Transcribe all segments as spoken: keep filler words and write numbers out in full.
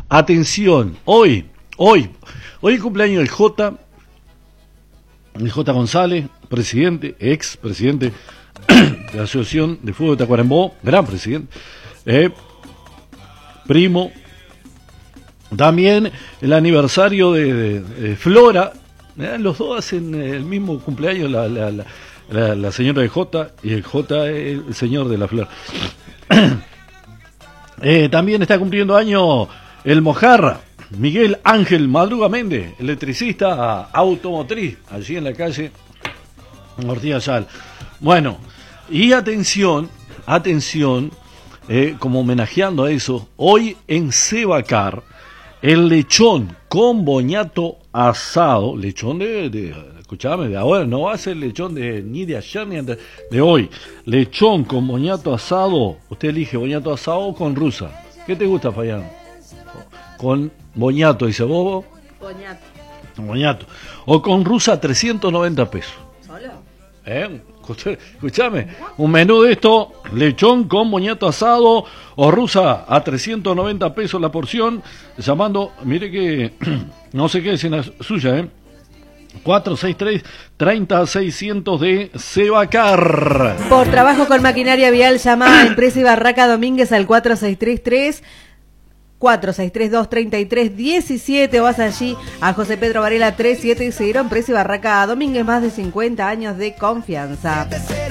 Atención, hoy, hoy, hoy el cumpleaños del J, el J González, presidente, ex presidente de la Asociación de Fútbol de Tacuarembó, gran presidente, eh, primo. También el aniversario de, de, de Flora, eh, los dos hacen el mismo cumpleaños, la, la, la, la, la señora de J y el J es el señor de la Flor. eh, también está cumpliendo año el Mojarra, Miguel Ángel Madruga Méndez, electricista automotriz, allí en la calle Ortiz Sal. Bueno, y atención, atención, eh, como homenajeando a eso, hoy en Sebacar, el lechón con boñato asado, lechón de, de escuchame, de ahora, no va a ser lechón de ni de ayer ni de, de hoy, lechón con boñato asado, usted elige boñato asado o con rusa. ¿Qué te gusta, Fayán? Con boñato, dice Bobo. Boñato. Boñato. O con rusa, trescientos noventa pesos. ¿Solo? ¿Eh? Escuchame, un menú de esto, lechón con boñato asado o rusa a trescientos noventa pesos la porción, llamando, mire que no sé qué es en la suya, ¿eh? cuatro seis tres, treinta seiscientos de Sebacar. Por trabajo con maquinaria vial, llama a Empresa y Barraca Domínguez al cuatro seis tres tres, cuatro seis tres dos, tres tres uno siete, o vas allí a José Pedro Varela trescientos setenta y cero, Empresa y Barraca Domínguez, más de cincuenta años de confianza.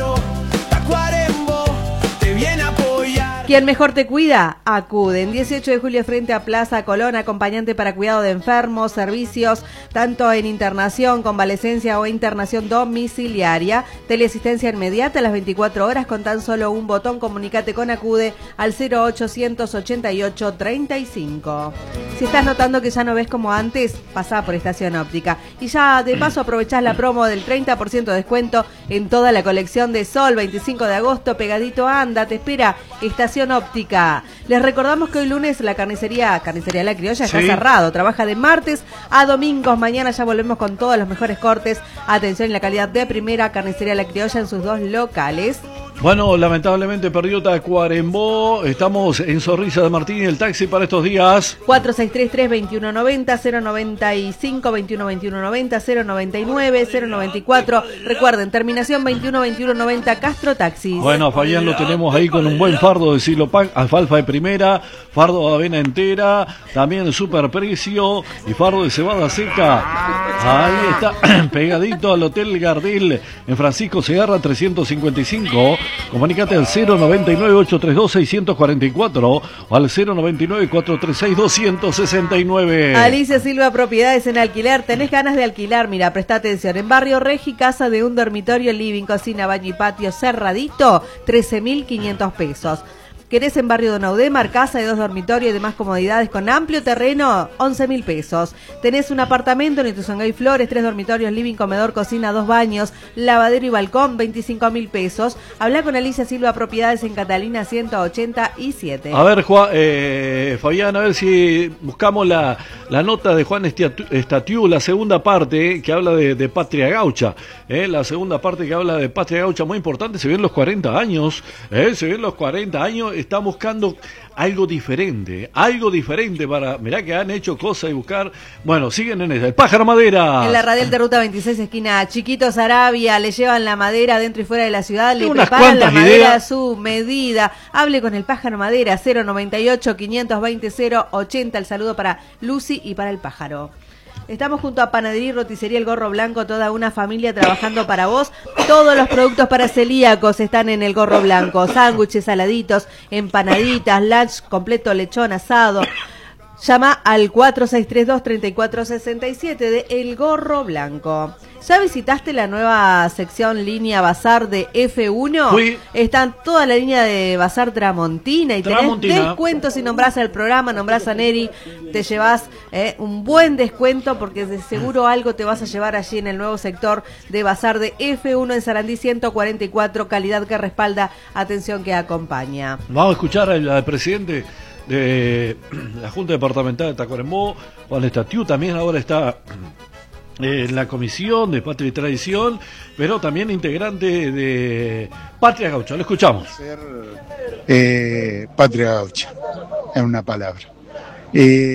¿Quién mejor te cuida? Acuden. dieciocho de julio frente a Plaza Colón, acompañante para cuidado de enfermos, servicios tanto en internación, convalecencia o internación domiciliaria, teleasistencia inmediata a las veinticuatro horas con tan solo un botón. Comunicate con Acude al cero ochocientos ochenta y ocho treinta y cinco. Si estás notando que ya no ves como antes, pasá por Estación Óptica. Y ya de paso aprovechás la promo del treinta por ciento de descuento en toda la colección de Sol. veinticinco de agosto, pegadito anda, te espera Estación Óptica. Les recordamos que hoy lunes la carnicería, carnicería La Criolla está sí. cerrado. Trabaja de martes a domingos. Mañana ya volvemos con todos los mejores cortes. Atención en la calidad de primera, carnicería La Criolla en sus dos locales. Bueno, lamentablemente perdió Tacuarembó. Estamos en Zorrilla de Martín y el taxi para estos días. cuatro seis tres tres, veintiuno noventa, cero noventa y cinco, veintiuno veintiuno noventa, cero noventa y nueve, cero noventa y cuatro. Recuerden, terminación veintiuno veintiuno noventa, Castro Taxis. Bueno, a Fabián lo tenemos ahí con un buen fardo de Silopac, alfalfa de primera, fardo de avena entera, también de super precio y fardo de cebada seca. Ahí está, pegadito al Hotel Gardel en Francisco Segarra trescientos cincuenta y cinco. Comunícate al cero noventa y nueve, ochocientos treinta y dos, seiscientos cuarenta y cuatro o al cero noventa y nueve, cuatrocientos treinta y seis, doscientos sesenta y nueve. Alicia Silva, propiedades en alquiler. ¿Tenés ganas de alquilar? Mira, presta atención. En Barrio Regi, casa de un dormitorio, living, cocina, baño y patio cerradito, trece mil quinientos pesos. ¿Querés en Barrio Donaudemar, casa de dos dormitorios y demás comodidades con amplio terreno? once mil pesos. Tenés un apartamento en Ituzaingó y Flores, tres dormitorios, living, comedor, cocina, dos baños, lavadero y balcón, veinticinco mil pesos. Habla con Alicia Silva, propiedades en Catalina ciento ochenta y siete. A ver, Juan, eh, Fabián, a ver si buscamos la, la nota de Juan Estatiu, la segunda parte, eh, que habla de, de Patria Gaucha. Eh, la segunda parte que habla de Patria Gaucha, muy importante, se ven los cuarenta años, eh, se ven los cuarenta años. Está buscando algo diferente, algo diferente para, mirá que han hecho cosas y buscar, bueno, siguen en esa, el Pájaro Madera. En la radial de Ruta veintiséis, esquina Chiquitos Arabia, le llevan la madera dentro y fuera de la ciudad, le preparan la madera ideas. a su medida. Hable con el Pájaro Madera, cero noventa y ocho, quinientos veinte, cero ochenta, el saludo para Lucy y para el Pájaro. Estamos junto a Panadería y Roticería El Gorro Blanco, toda una familia trabajando para vos. Todos los productos para celíacos están en El Gorro Blanco. Sándwiches, saladitos, empanaditas, lunch completo, lechón, asado. Llama al cuatro seis tres dos, tres cuatro seis siete de El Gorro Blanco. ¿Ya visitaste la nueva sección línea Bazar de F uno? Fui. Están toda la línea de Bazar Tramontina y Tramontina. tenés descuento si nombrás al programa, nombrás a Neri, te llevas eh, un buen descuento porque de seguro algo te vas a llevar allí en el nuevo sector de Bazar de F uno en Sarandí ciento cuarenta y cuatro, calidad que respalda, atención que acompaña. Vamos a escuchar al, al presidente de la Junta Departamental de Tacuarembó, Juan Estatiu, también ahora está en la Comisión de Patria y Tradición, pero también integrante de Patria Gaucha. Lo escuchamos. Ser, eh, Patria Gaucha, es una palabra. Eh,